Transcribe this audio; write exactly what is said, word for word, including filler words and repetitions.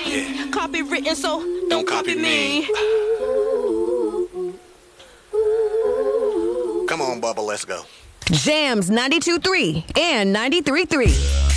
Yeah. Copywritten, so don't, Don't copy, copy me. me. Come on, Bubba, let's go. Jams ninety-two point three and ninety-three point three.